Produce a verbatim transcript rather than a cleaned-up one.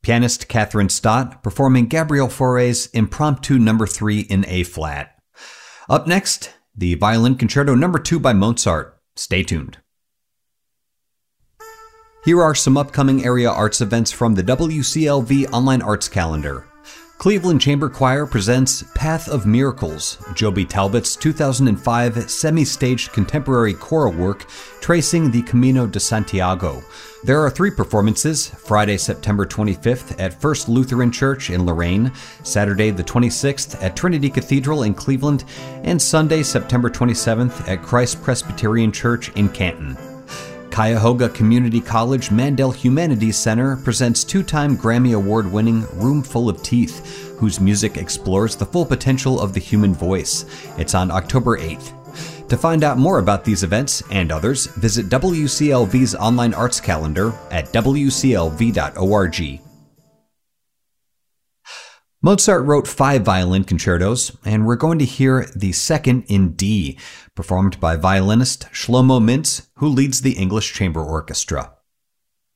Pianist Catherine Stott performing Gabriel Fauré's Impromptu Number three in A-flat. Up next, the Violin Concerto Number two by Mozart. Stay tuned. Here are some upcoming area arts events from the W C L V Online Arts Calendar. Cleveland Chamber Choir presents Path of Miracles, Joby Talbot's two thousand five semi-staged contemporary choral work tracing the Camino de Santiago. There are three performances, Friday, September twenty-fifth at First Lutheran Church in Lorain, Saturday the twenty-sixth at Trinity Cathedral in Cleveland, and Sunday, September twenty-seventh at Christ Presbyterian Church in Canton. Cuyahoga Community College Mandel Humanities Center presents two-time Grammy Award-winning Room Full of Teeth, whose music explores the full potential of the human voice. It's on October eighth. To find out more about these events and others, visit W C L V's online arts calendar at w c l v dot org. Mozart wrote five violin concertos, and we're going to hear the second in D, performed by violinist Shlomo Mintz, who leads the English Chamber Orchestra.